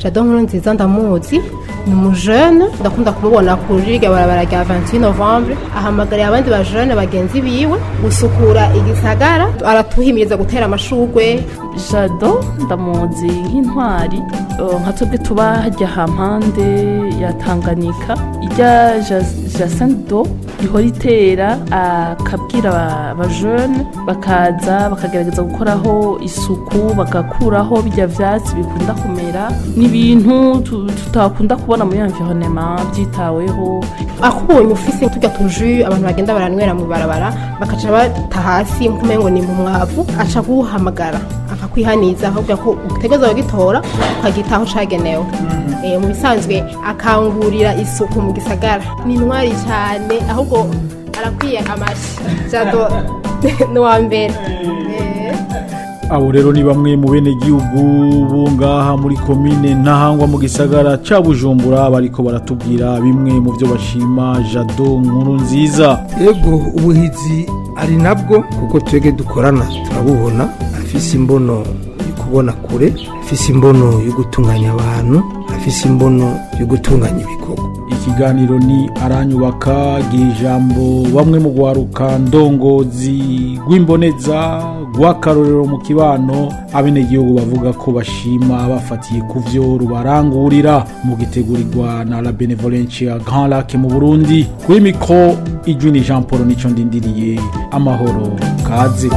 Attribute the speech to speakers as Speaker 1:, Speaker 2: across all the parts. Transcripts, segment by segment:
Speaker 1: Jado Nkurunziza ndamuzi, ni umujene ndakunda kumubona kuri barabara rya 28 Novembre, ahamagariye abandi bajene bagenzi biwe gusukura igisagara, aratuhimiriza gutera amashurwe.
Speaker 2: Jado ndamuzi nk'intwari, nka twebwe tuba hajya hampande ya Tanganyika, ijya Jacinto ihora itera akabwira abajene bakaza bakagerageza gukoraho isuku, bagakuraho bijya vyatsi bikunda kumera n'ibintu tutakunda kubona muri environnement byitaweho.
Speaker 1: Akubonye ufise tujya tuju abantu bagenda baranywera mu barabara bakaca bata hasi nkumengo ni mu mwavu, aca guhamagara akakwihaniza ahubwo ko utegeza bagitora ukagitaho cagenewe. Mu bisanzwe akangurira isuku mu gisagara, ni intwari cyane, ahubwo arakwiye amashi. Jado no wambere.
Speaker 3: Abo rero ni bamwe mu bene gihugu bungaha muri komine Ntahangwa mu gisagara ca Bujumbura bariko baratubwira bimwe mu byo bashima Jado Nkurunziza.
Speaker 4: Yego ubuhizi ari nabwo kuko twege dukorana turabubona, afise imbono yo kubona kure, afise imbono yo gutunganya abantu, afise imbono yo gutunganya ibikorwa.
Speaker 3: Ikiganiro ni aranyubaka gijambo bamwe mu gwaruka ndongozi rw'imboneza rw'akarorero mu kibano, abenegihugu bavuga ko bashima bafatiye kuvyo rubarangurira mu gitegurirwa na La Benevolencia Grand Lac mu Burundi. Kuri mikro Ijuni Jean Paul nico ndindiriye, amahoro kaze.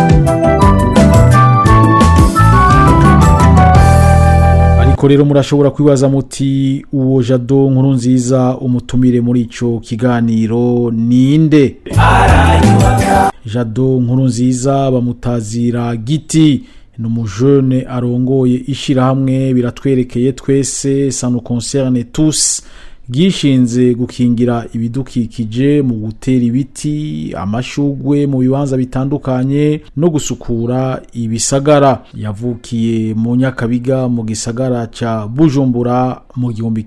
Speaker 3: Rero murashobora kwibaza muti uwo Jado Nkurunziza umutumire muri ico kiganiro ninde? Jado Nkurunziza bamutazira Giti, ni umujene arongoye ishirahamwe biratwerekeye twese, ça nous concerne tous, gishinze gukingira ibidukikije mu gutera ibiti, amashugwe mu bibanza bitandukanye no gusukura ibisagara. Yavukiye mu Nyakabiga mu gisagara ca Bujumbura mu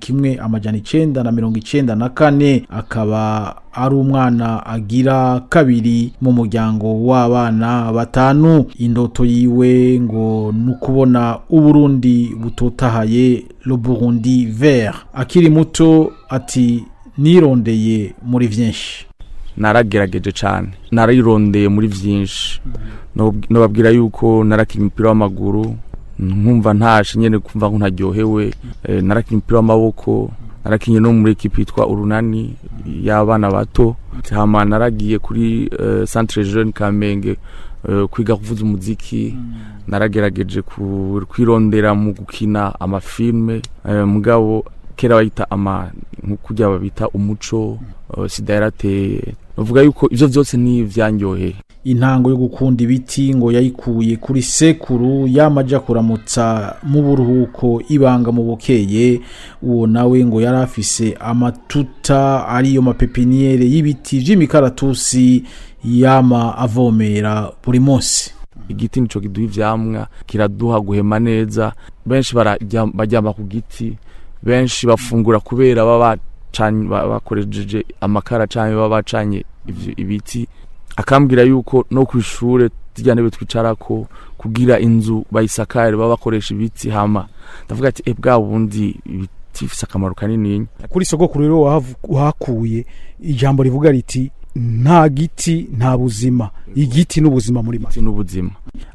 Speaker 3: 1994, akaba ari umwana agira kabiri mu muryango w'abana batanu. Indoto yiwe ngo nukubona Uburundi butotahaye, le Burundi vert. Akiri muto ati nirondeye muri vyinshi.
Speaker 5: Naragerageje cyane, narirondeye muri vyinshi. Nobabwira yuko narakina umupira w'amaguru, nkumva ntashe nyene kumva ko ntaryohewe. Narakina umupira w'amaboko, narakinye no muri equipe yitwa Urunani y'abana bato. Hama naragiye kuri Centre Jeune Kamenge kwiga kuvuza umuziki. Naragerageje kwirondera mu gukina amafilme, mugabo kera bayita nk'ukujya babita umuco, sida yarateye. Bavuga yuko ivyo vyose ni vyanyohe.
Speaker 3: Intango yo gukunda ibiti ngo yayikuye kuri sekuru yamaja kuramutsa mu buruhuko ibanga mu Bukeye. Uwo nawe ngo yarafise amatuta ariyo mapepiniere y'ibiti vy'imikaratusi yama avomera buri munsi.
Speaker 5: Igiti nico kiduha ivyamwa, kiraduha guhema neza. Benshi bajyama ku giti, benshi bafungura kubera baba bakoresheje amakara canke baba bacanye ibiti. Akambwira yuko no kwishure tujyane twicarako kugira inzu bayisakare baba bakoresha ibiti. Hama ndavuga ati bwa bundi ibiti bifise akamaro kanini.
Speaker 3: Kuri sogokuru rero wahakuye ijambo rivuga riti nta giti nta buzima, igiti n'ubuzima muri make.
Speaker 5: N'ubuzima.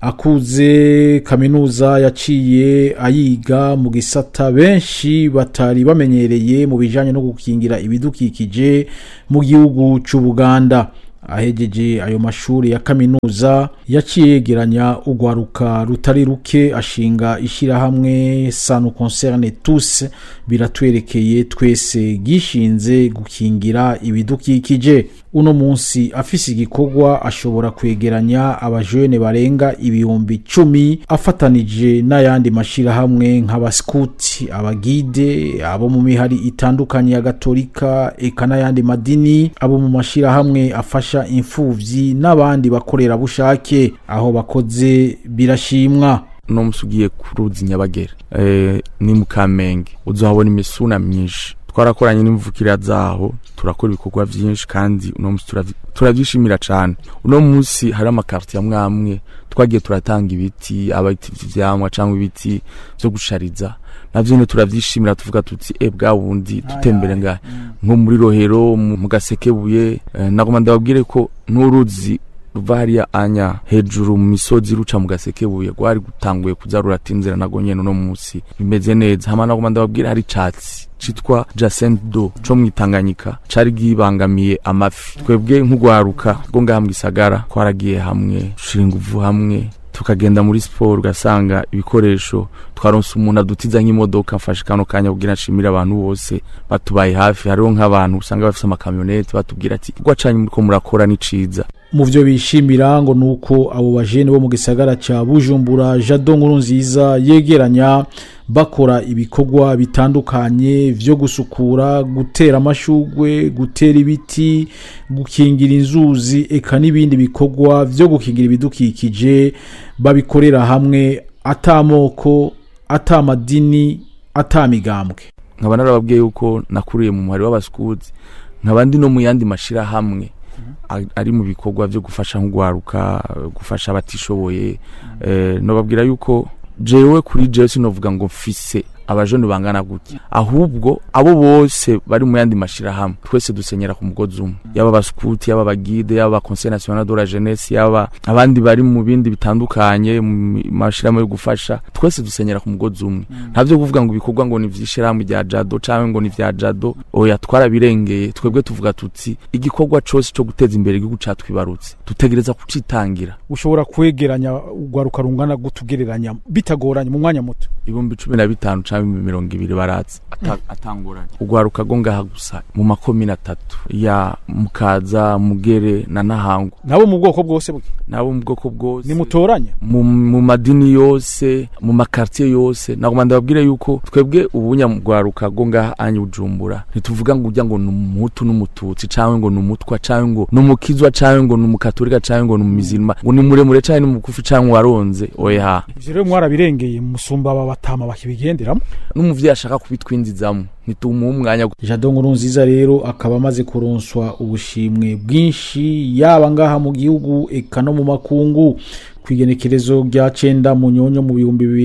Speaker 3: Akuze kaminuza yaciye ayiga mu gisata benshi batari bamenyereye mu bijanye no gukingira ibidukikije mu gihugu c'Ubuganda. Ahejeje ayo mashuri ya kaminuza yaciye yegeranya ugwaruka rutari ruke, ashinga ishirahamwe ça nous concerne tous, biratwerekeye twese, gishinze gukingira ibidukikije. Uno munsi afise igikorwa ashobora kwegeranya abajene barenga 10,000 afatanije n'ayandi mashirahamwe nk'abaskuti, abagide, abo mu mihari itandukanye ya Gatolika, eka n'ayandi madini, abo mu mashirahamwe afasha imfuvyi n'abandi bakorera bushake. Aho bakoze birashimwa.
Speaker 5: No musugiye kuruzi Nyabagere ni mu Kamenge, uzohabona imisuna myinshi. Twarakoranye n'imvukira zaho, turakora ibikorwa byinshi kandi uno munsi turavyishimira cyane. Uno munsi hari amakarti ya mwamwe twagiye turatanga ibiti abati vy'vyamwa cyangwa ibiti byo gushariza navyo ne turavyishimira tuvuga tuti bwa wundi tutembere ngahe nko muri Rohero mu Gasekebuye nagoma ndababwire ko n'uruzi ruva hariya anya hejuru mu misozi ruca mu Gasekebuye gwari gutanguye kuza ruratinzira nago nyene no munsi bimeze neza hama nagoma ndababwire hari catsi citwa Jacinto co mwitanganyika cari gibangamiye amafi twebwe nk'ugwaruka ngo ngaha mu gisagara kwaragiye hamwe shinguvu hamwe tukagenda muri sport ugasanga ibikoresho twaronse umuntu adutiza nk'imodoka mfashe kano kanya kugira nshimira abantu bose batubaye hafi hariho nk'abantu usanga bafite amakamyonete batubwira ati gwacanye muriko murakora ni ciza
Speaker 3: mu byo bishimira ngo nuko abo bajene bo mu gisagara ca Bujumbura Jado Nkurunziza yegeranya bakora ibikorwa bitandukanye vyo gusukura gutera amashugwe gutera ibiti gukingira inzuzi eka n'ibindi bikorwa vyo gukingira ibidukikije babikorera hamwe atamoko atamadini atamigambwe
Speaker 5: nkaba narababwiye yuko nakuriye mu muhari w'abaskuzi nkabandi no mu yandi mashira hamwe ari mu bikorwa byo gufasha nk'ugwaruka gufasha abatishoboye no babwira yuko jewe kuri Jesse novuga ngo mfise abajone bangana gutya ahubwo abo bose bari mu yandi mashira hamwe twese dusenyera ku mugozi umwe yaba baskuti yaba bagide yaba conseil national de la jeunesse yaba abandi bari mu bindi bitandukanye mu mashira yo gufasha twese dusenyera ku mugozi umwe ntavyo kuvuga ngo ibikorwa ngo ni vyishira hamwe bya Jado cyangwa ngo ni vya Jado oya twarabirengeye twebwe tuvuga tuti igikorwa cose cyo guteza imbere igihugu catwibarutse dutegereza kucitangira
Speaker 3: ushobora kwegeranya ugwaruka rungana gutugereranya bitagoranye mu mwanya muto
Speaker 5: 15 canke 20 baratse atanguranye ugwaruka go ngaha gusa mu makomine 3 ya Mukaza Mugere na Nahango
Speaker 3: nabo mu bwoko bwose
Speaker 5: nabo mu bwoko bwose
Speaker 3: ni mutoranya
Speaker 5: mu madini yose mu makartier yose nagoma ndababwire yuko twebwe ubunya mugwaruka go ngaha anyi Bujumbura ntituvuga ngo ujya ngo numutu n'umututsi canke ngo numutwa canke ngo numukizwa canke ngo numukatolika canke ngo numizilima ngo ni muremure canke numukufi canke waronze oya
Speaker 3: ivyo rero mwarabirengeye musumba babatama bakibigenderamo
Speaker 5: n'umuvyi ashaka kubitwinzizamo nituma umwanya
Speaker 3: Jado Nkurunziza rero akaba amaze kuronswa ubushimwe bwinshi yaba ngaha mu gihugu eka no mu makungu kwigenekerezo rya 9 mu nyonyo mu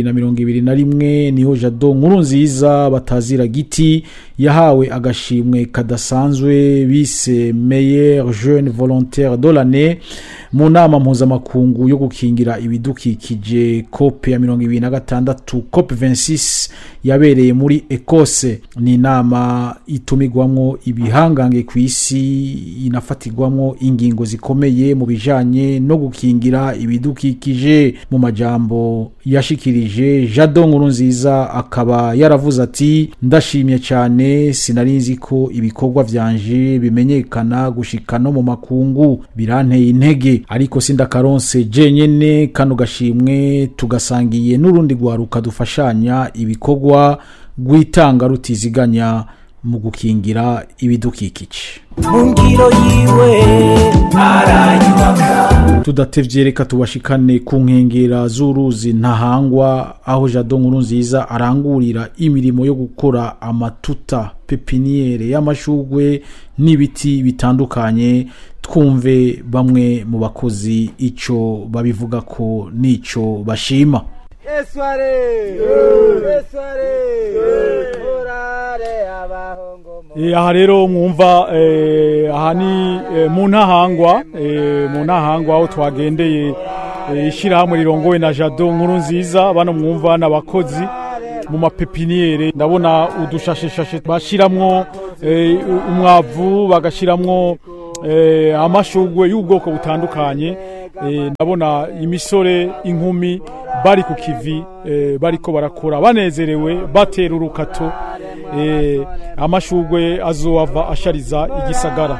Speaker 3: 2021 niho Jado Nkurunziza batazira giti yahawe agashimwe kadasanzwe bise meilleur jeune volontaire de l'année mu nama mpuzamakungu yo gukingira ibidukikije COP ya 2026 COP 26 yabereye muri Ecosse ni inama itumigwamwo ibihangange ku isi inafatirwamwo ingingo zikomeye mu bijanye no gukingira ibidukikije mu majambo yashikirije Jado Nkurunziza akaba yaravuze ati ndashimye cyane sinarinzi ko ibikorwa vyanje bimenyekana gushika no mu makungu biranteye intege ariko sindakaronse jenyene kano gashimwe tugasangiye n'urundi gwaruka dufashanya ibikorwa gwitanga rutiziganya mu gukingira ibidukikije
Speaker 6: mungiro yiwe arayubaka
Speaker 3: tudatevye reka tubashikane ku nkengera z'uruzi Ntahangwa aho Jado Nkurunziza arangurira imirimo yo gukora amatuta pepiniere y'amashugwe n'ibiti bitandukanye twumve bamwe mu bakozi ico babivuga ko nico bashima
Speaker 6: esware orare abahongo
Speaker 3: aha rero mwumva aha ni mu Ntahangwa aho twagendeye ishirahamwe rirongowe na Jado Nkurunziza bano mwumva n'abakozi mu mapepiniere ndabona udushasheshashe bashiramwo umwavu bagashiramwo amashugwe y'ubwoko butandukanye ndabona imisore inkumi bari ku kivi bariko barakora banezerewe batera urukato amashugwe azova ashariza igisagara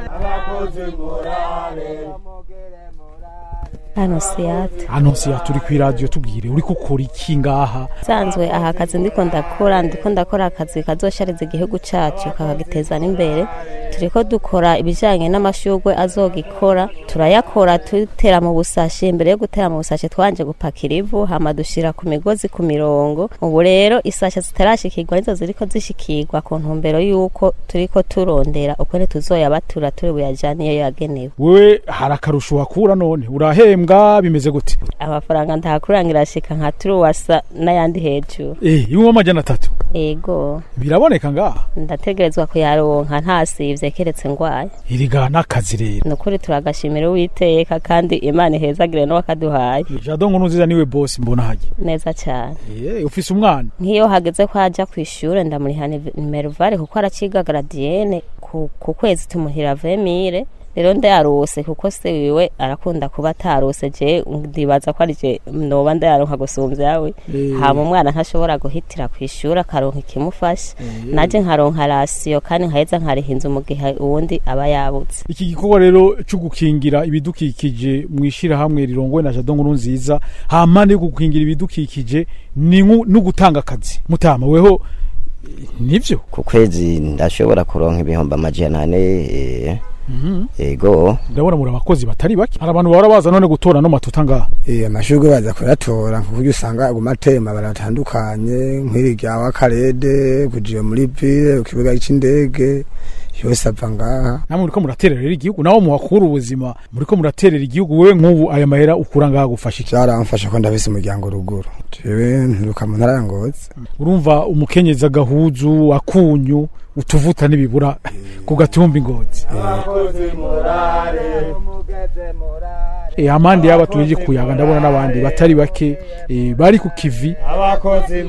Speaker 3: Anonsiyate turi ku radio tubwire uri gukora iki ngaha
Speaker 7: sanzwe aha kazi ndiko ndakora akazi kazoshariza igihugu cyacu kakagiteza n'imbere turiko dukora ibijanye n'amashugwe azogikora turayakora tutera mu busashe imbere yo gutera mu busashe twanje gupakira ivu hama dushira ku migozi ku mirongo ubu rero isashe zitarashikirwa nizo ziriko zishikirwa ku ntumbero yuko turiko turondera uko ne tuzoyabatura turi buyajaniye yagenewe
Speaker 3: wewe harakarusho wakura none urahembwa amafaranga bimeze gute?
Speaker 7: amafaranga ndahakurangira ashika nka turuwasa n'ayandi hejuru.
Speaker 3: Iwe amajana 3.
Speaker 7: Ego.
Speaker 3: Biraboneka ngaha?
Speaker 7: Ndategerezwa kuyaronka ntasivye keretse ngwaye.
Speaker 3: Iriga nakazi rero.
Speaker 7: Nukuri turagashimira Uwiteka kandi Imana ihezagire no wakaduhaye.
Speaker 3: Jado Nkurunziza niwe boss mbona haje.
Speaker 7: Neza cyane.
Speaker 3: Ufise umwana?
Speaker 7: Nkiyo hageze ko aja kwishure ndamuriha numero vare kuko araciga gradienne ku kwezi tumuhira 20,000. Rero ndayarose kuko se wiwe arakunda kuba atarose je ndibaza ko arije noba ndayaronka gusumvya yawe. Hama umwana ntashobora guhitira kwishura karonka ikimufasha. Naje nkaronka rasiyo kandi nkaheza nkarihinza mu gihe uwundi aba yabutse.
Speaker 3: Iki gikorwa rero cyo gukingira ibidukikije mwishira hamwe rirongwe na Jado Nkurunziza hamane yo gukingira ibidukikije ni no gutanga akazi. Mutama weho nivyo
Speaker 8: ku kwezi ndashobora kuronka ibihomba amajana 4. Ego
Speaker 3: ndabona muri abakozi batari bake hari abantu bahora baza none gutora no matuta ngaha
Speaker 4: amashurwe baza kuratora kuko usanga agumatema baratandukanye nk'irya wa Karede kujiye muri ville ukibuga c'indege yose apfa ngaha
Speaker 3: namwe uriko muraterera igihugu nawo muhakura ubuzima muriko muraterera igihugu wewe nk'ubu aya mahera ukura ngaha gufasha iki?
Speaker 4: Cyaramfasha ko ndabise umuryango ruguru jewe nturuka mu ntara ya Ngozi.
Speaker 3: Urumva umukenyeza gahuzu akunyu utuvuta nibibura ku gatumba Ngozi. Amandi yaba tuje kuyaga ndabona nabandi batari bake bari ku kivi abakozi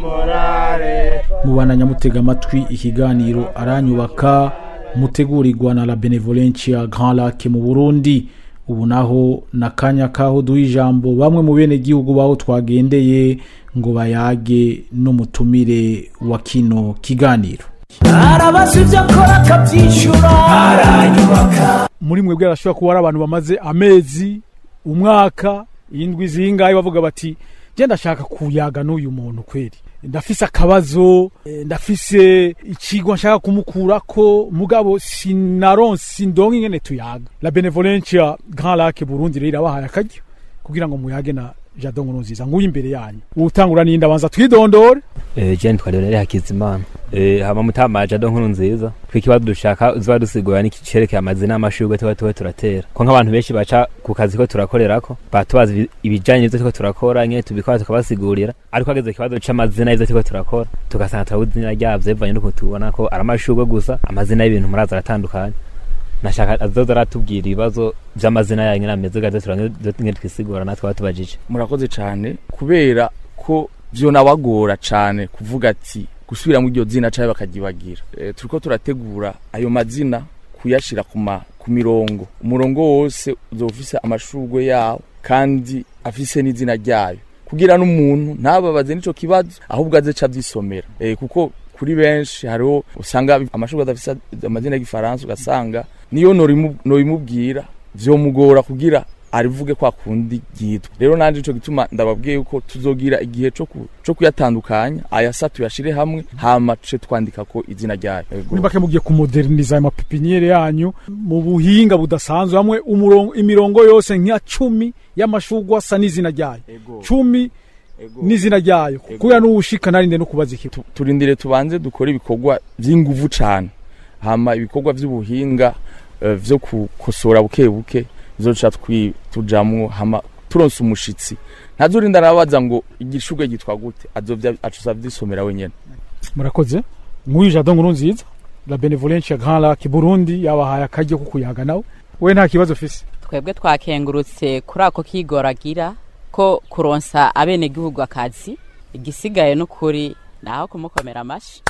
Speaker 3: morale mubana nyamutega amatwi ikiganiro aranyubaka mutegurirwa na la Benevolencia Grand Lac mu Burundi. Ubu naho nakanya kaho duha ijambo bamwe mu bene gihugu baho twagendeye ngo bayage no mutumire wa kino kiganiro.
Speaker 6: Arabasivyo kora kabyishura aranyubaka.
Speaker 3: Muri mwebwe arashobora kuba ari abantu bamaze amezi umwaka indwi zingaye bavuga bati je ndashaka kuyaga n'uyu muntu kweri ndafise akabazo ndafise ikigwa nshaka kumukurako mugabo sinaronse ndonke ingene tuyaga. La Benevolencia Grand Lac Burundi rero abahaye akajyo kugira ngo muyage na Jado Nkurunziza nguye imbere yanyu. Utangura ni ndabanza twidondore.
Speaker 9: Je ntwarere Hakizimana. Hama mutama Jado Nkurunziza kwikibazo dushaka uzwa dusigura niki cerekeye amazina y'amashurwe tuba turatera. Ko nk'abantu benshi baca ku kazi ko turakorerako batubaza ibijanye n'ivyo tuko turakora nyene tubikora tukabasigurira ariko ageze kibazo c'amazina y'ivyo tuko turakora tugasanga tawuzina ryavyo bivanye nuko tubona ko aramashurwe gusa amazina y'ibintu muraza aratandukanye. Nashaka azoza aratubwira ibibazo by'amazina yanyu nameze gaze turange twisigura natwe batubajije.
Speaker 5: Murakoze cyane kubera ko byo nabagora cyane kuvuga ati gusubira mu iryo zina cyawe bakagibagira. Turiko turategura ayo mazina kuyashira ku mirongo. Umurongo wose uzofise amashurwe yawo kandi afise n'izina ryayo kugira n'umuntu ntababaze nico kibazo ahubwo aze cavyisomera. Kuko kuri benshi hariho usanga amashurwe adafise amazina y'igifaransa ugasanga niyo norimubwira vyomugora kugira arivuge kwa kundi gitwa. Rero nanje ico gituma ndababwiye yuko tuzogira igihe cyo kuyatandukanya ayasatu yashire hamwe hama ce twandika ko izina ryayo.
Speaker 3: Nimbake mugiye kumoderniza ama pepiniere yanyu mu buhinga budasanzwe hamwe imirongo yose nka 10 y'amashurwe asa n'izina ryayo 10 n'izina ryayo kuya n'ubushika narinde no kubaza iki.
Speaker 5: Turindire tubanze dukora ibikorwa by'inguvu cyane hama ibikorwa by'ubuhinga vyo kukosora buke zoca tujamwo hama turonse umushitsi ntazurinda nabaza ngo igishurwe gitwa gute azovya acusavyisomera wenyene.
Speaker 3: Murakoze nk'uyu Jado Nkurunziza La Benevolencia Grand Lac Burundi yabahaye akajyo kukuyaga nawe we nta kibazo ufise.
Speaker 10: Twebwe twakengurutse kuri ako kigoragira ko kuronsa abene gihugu akazi igisigaye no kuri naho kumukomera amashi.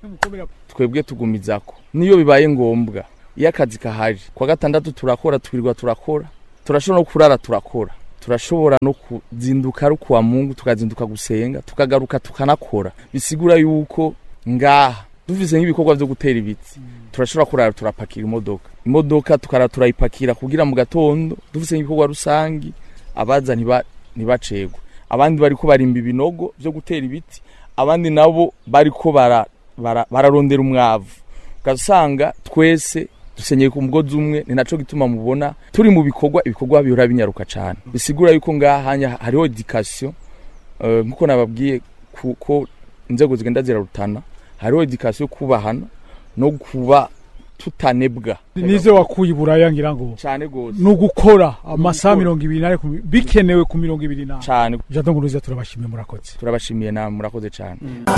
Speaker 5: Twebwe tugumizako niyo bibaye ngombwa iyo akazi kahari kwa gatandatu turakora twirirwa turakora turashobora no kurara turakora turashobora no kuzinduka ari kuwa Mungu tukazinduka gusenga tukagaruka tukanakora bisigura yuko ngaha dufise nk'ibikorwa byo gutera ibiti turashobora kurara turapakira imodoka tukara turayipakira kugira mu gatondo dufise nk'ibikorwa rusangi abaza ntibacegwa abandi bariko barimba ibinogo byo gutera ibiti abandi nabo bariko bararondera umwavu ugasanga twese dusenyeye ku mugozi umwe ni naco gituma mubona turi mu ibikorwa bihora binyaruka cyane bisigura yuko ngahanya hariho education nkuko nababwiye kuko inzego zigenda zirarutana hariho education kubahana no kuba tutanebwa
Speaker 3: nize wakuye buraya ngira ngo
Speaker 5: cyane gose
Speaker 3: nugukora amasaha 20 bikenewe ku 20
Speaker 5: cyane
Speaker 3: Jado Nkuruziza turabashimiye murakoze
Speaker 5: turabashimiye na murakoze cyane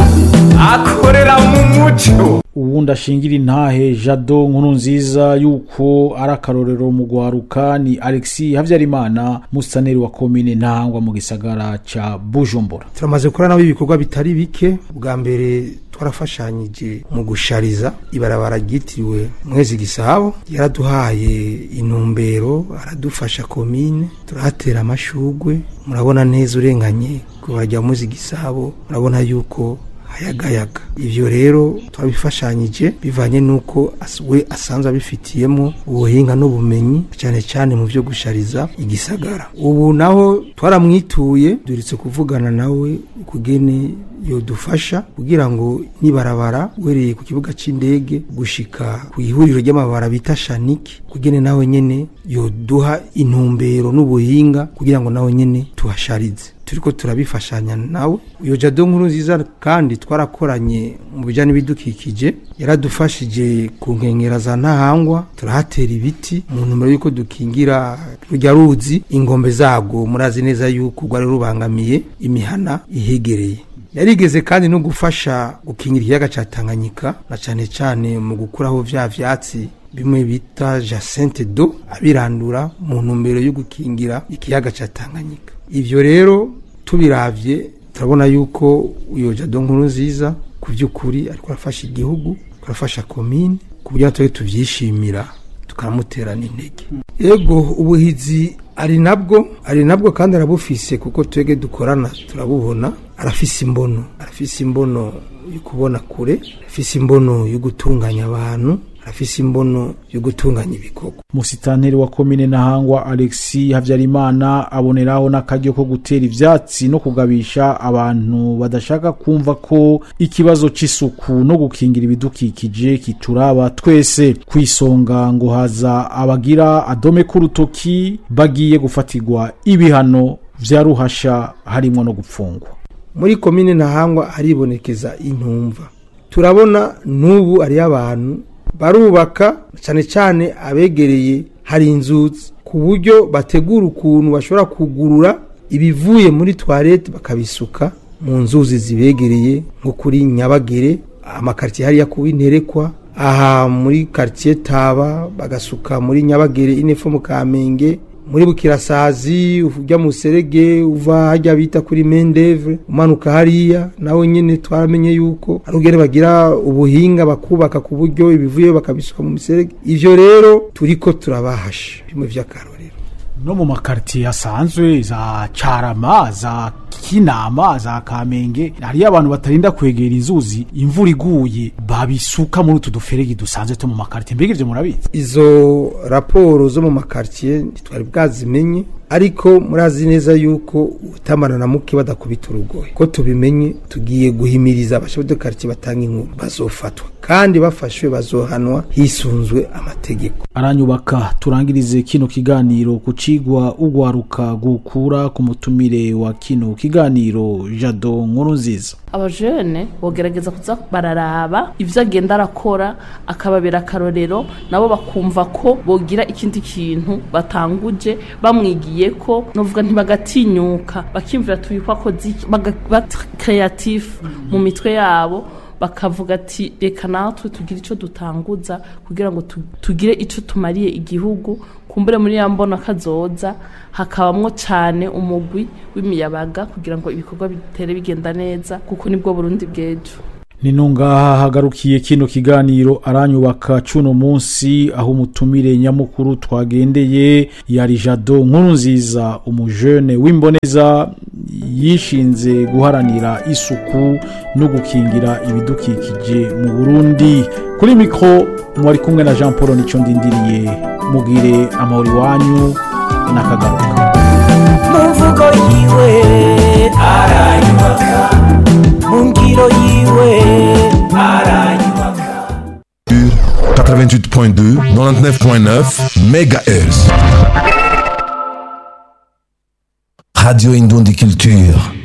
Speaker 6: akorera mu muco
Speaker 3: ubundi ashingira intahe Jado Nkurunziza yuko ari akarorero mu gwaruka ni Alexis Havyarimana musaneri wa komine Ntahangwa mu gisagara ca Bujumbura.
Speaker 4: Turamaze gukora nabo ibikorwa bitari bike bwa mbere twarafashanyije mu gushariza ibarabara ryitiriwe Mwezi Gisabo yaraduhaye intumbero aradufasha komine turahatera amashugwe murabona neza urenganye ko bajya Mwezi Gisabo murabona yuko hayagayaga ivyo rero turabifashanyije bivanye nuko we asanzwe abifitiyemo ubuhinga n'ubumenyi cyane cyane mu byo gushariza igisagara ubu naho twaramwituye duritse kuvugana nawe kugene yodufasha kugira ngo nibarabara wereye ku kibuga c'indege gushika ku ihuriro ry'amabara bita Shaniki kugene nawe nyene yoduha intumbero n'ubuhinga kugira ngo nawe nyene tuhasharize turiko turabifashanya nawe uyo Jado Nkurunziza kandi twarakoranye mu bijanye bidukikije yaradufashije ku nkengera za Ntahangwa turahatera ibiti mu numero yuko dukingira rujya ruzi ingombe zago murazi neza yuko rwari rubangamiye imihana ihegereye yarigeze kandi no gufasha gukingira ikiyaga ca Tanganyika na cane cane mu gukuraho vya vyatsi bimwe bita Jacinthe do abirandura mu ntumbero yo gukingira ikiyaga ca Tanganyika ivyo rero tubiravye turabona yuko uyo Jado Nkurunziza ku by'ukuri ariko arafasha igihugu arafasha komine ku buryo natwe tuvyishimira tukamutera n'intege yego ubuhizi ari nabwo kandi arabufise kuko twege dukorana turabubona arafise imbono yo kubona kure arafise imbono yo gutunganya abantu arafise imbono yo gutunganya ibikorwa
Speaker 3: musitanteri wa komine Ntahangwa Alexis Havyarimana aboneraho n'akaryo ko gutera ivyatsi no kugabisha abantu badashaka kumva ko ikibazo c'isuku no gukingira ibidukikije kituraba twese kwisonga ngo haza abagira adome k'urutoki bagiye gufatirwa ibihano vya ruhasha harimo no gupfungwa
Speaker 4: muri komine Ntahangwa haribonekeza intumva turabona nubu ari abantu barubaka cyane cyane abegereye hari inzuzi ku buryo bategura ukuntu bashobora kugurura ibivuye muri toilette bakabisuka mu nzuzi zibegereye nko kuri Nyabagere amakartier hariya kuwinterekwa aha muri quartier Taba bagasuka muri Nyabagere inefo mu Kamenge muri Bukirasazi ujya mu Serege uva hajya bita kuri Mendevre umanuka hariya nawe nyene twaramenye yuko arugere bagira ubuhinga bakubaka ku buryo ibivuye bakabisuka mu Serege ivyo rero turiko turabahasha bimwe vy'akarorero
Speaker 3: no mu makartier asanzwe za Carama za Kinama za Kamenge hari abantu batarinda kwegera inzuzi imvura iguye babisuka muri utuduferegi dusanzwe to mu makartier mbega ivyo murabizi
Speaker 4: izo raporo zo mu makartier twari bwazimenye ariko murazi neza yuko utamana na muke badakubita urugoye ko tubimenye tugiye guhimiriza abashoboye quartier batanga inkuru bazofatwa kandi bafashwe bazohanwa hisunzwe amategeko
Speaker 3: aranyubaka turangirize kino kiganiro kucigwa ugwaruka gukura ku mutumire wa kino kiganiro Jado Nkurunziza
Speaker 2: abajene bogerageza kuza bararaba ivyo agenda arakora akababera akarorero nabo bakumva ko bogira ikindi kintu batanguje bamwigiye ko novuga ntibagatinyuka bakimvira tubikwa ko creative mu mitwe yabo bakavuga ati reka natwe tugira ico dutanguza kugira ngo tugire ico tumariye igihugu kumbure muri yambona kazoza hakabamwo cyane umugwi w'imiyabaga kugira ngo ibikorwa bitere bigenda neza kuko nibwo Burundi bwejo
Speaker 3: Ninungaha hagarukiye kino kiganiro aranyubaka cuno munsi aho umutumire nyamukuru twagendeye yari Jado Nkurunziza umujene w'imboneza yishinze guharanira isuku no gukingira ibidukikije mu Burundi kuri mikro mwari kumwe na Jean Paul Nico ndindiriye mugire amahoro wanyu nakagaruka
Speaker 6: mvugo yiwe aranyubaka mungiro yiwe aranyubaka
Speaker 11: 88.2 99.9 MHz Radio Indundi Culture